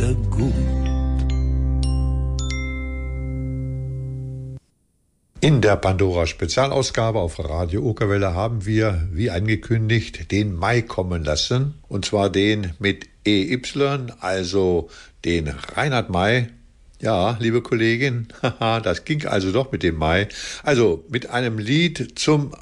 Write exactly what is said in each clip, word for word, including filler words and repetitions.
wieder gut. In der Pandora-Spezialausgabe auf Radio Okerwelle haben wir, wie angekündigt, den Mai kommen lassen. Und zwar den mit E Y, also den Reinhard May. Ja, liebe Kollegin, haha, das ging also doch mit dem Mai. Also mit einem Lied zum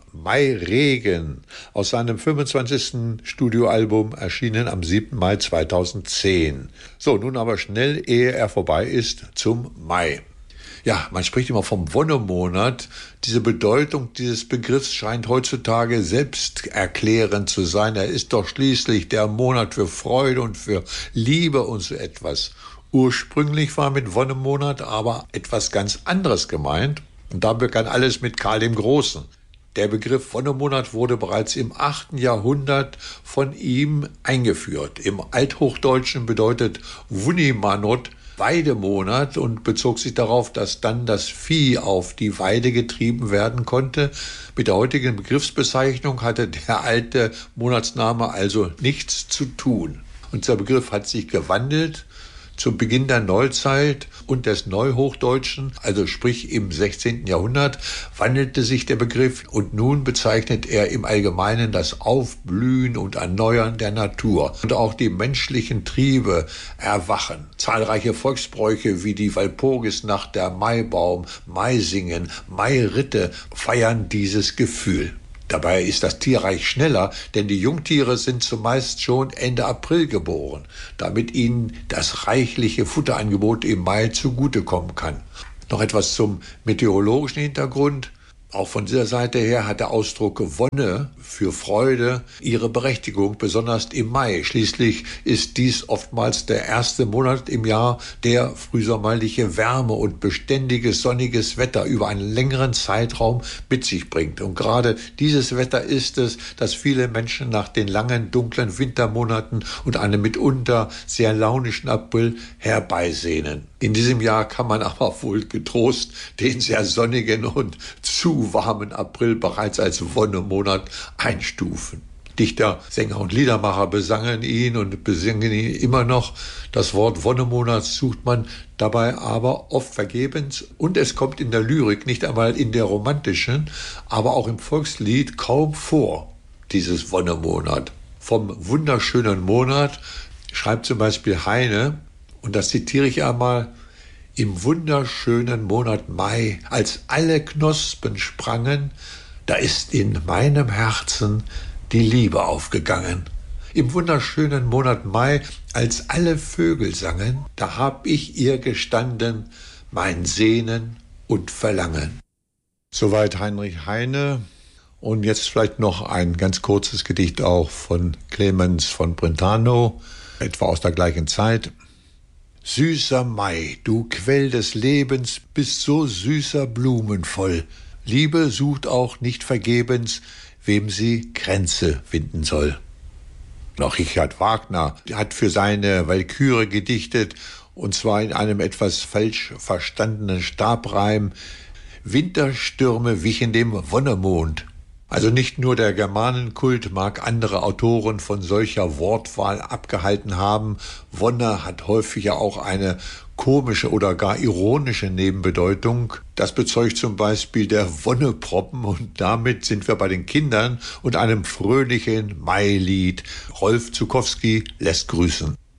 Mairegen aus seinem fünfundzwanzigsten Studioalbum, erschienen am siebten Mai zweitausendzehn. So, nun aber schnell, ehe er vorbei ist, zum Mai. Ja, man spricht immer vom Wonnemonat. Diese Bedeutung dieses Begriffs scheint heutzutage selbsterklärend zu sein. Er ist doch schließlich der Monat für Freude und für Liebe und so etwas. Ursprünglich war mit Wonnemonat aber etwas ganz anderes gemeint. Und da begann alles mit Karl dem Großen. Der Begriff Wonnemonat wurde bereits im achten Jahrhundert von ihm eingeführt. Im Althochdeutschen bedeutet Wunnimanot Weidemonat und bezog sich darauf, dass dann das Vieh auf die Weide getrieben werden konnte. Mit der heutigen Begriffsbezeichnung hatte der alte Monatsname also nichts zu tun. Und der Begriff hat sich gewandelt. Zum Beginn der Neuzeit und des Neuhochdeutschen, also sprich im sechzehnten Jahrhundert, wandelte sich der Begriff und nun bezeichnet er im Allgemeinen das Aufblühen und Erneuern der Natur und auch die menschlichen Triebe erwachen. Zahlreiche Volksbräuche wie die Walpurgisnacht, der Maibaum, Maisingen, Mairitte feiern dieses Gefühl. Dabei ist das Tierreich schneller, denn die Jungtiere sind zumeist schon Ende April geboren, damit ihnen das reichliche Futterangebot im Mai zugutekommen kann. Noch etwas zum meteorologischen Hintergrund. Auch von dieser Seite her hat der Ausdruck Wonne für Freude ihre Berechtigung, besonders im Mai. Schließlich ist dies oftmals der erste Monat im Jahr, der frühsommerliche Wärme und beständiges sonniges Wetter über einen längeren Zeitraum mit sich bringt. Und gerade dieses Wetter ist es, das viele Menschen nach den langen, dunklen Wintermonaten und einem mitunter sehr launischen April herbeisehnen. In diesem Jahr kann man aber wohl getrost den sehr sonnigen und zu warmen April bereits als Wonnemonat einstufen. Dichter, Sänger und Liedermacher besangen ihn und besingen ihn immer noch. Das Wort Wonnemonat sucht man dabei aber oft vergebens und es kommt in der Lyrik, nicht einmal in der romantischen, aber auch im Volkslied kaum vor, dieses Wonnemonat. Vom wunderschönen Monat schreibt zum Beispiel Heine, und das zitiere ich einmal: Im wunderschönen Monat Mai, als alle Knospen sprangen, da ist in meinem Herzen die Liebe aufgegangen. Im wunderschönen Monat Mai, als alle Vögel sangen, da hab ich ihr gestanden, mein Sehnen und Verlangen. Soweit Heinrich Heine. Und jetzt vielleicht noch ein ganz kurzes Gedicht auch von Clemens von Brentano, etwa aus der gleichen Zeit. Süßer Mai, du Quell des Lebens, bist so süßer Blumen voll. Liebe sucht auch nicht vergebens, wem sie Kränze winden soll. Noch Richard Wagner hat für seine Walküre gedichtet, und zwar in einem etwas falsch verstandenen Stabreim: Winterstürme wichen dem Wonnemond. Also nicht nur der Germanenkult mag andere Autoren von solcher Wortwahl abgehalten haben. Wonne hat häufig ja auch eine komische oder gar ironische Nebenbedeutung. Das bezeugt zum Beispiel der Wonneproppen, und damit sind wir bei den Kindern und einem fröhlichen Mailied. Rolf Zukowski lässt grüßen.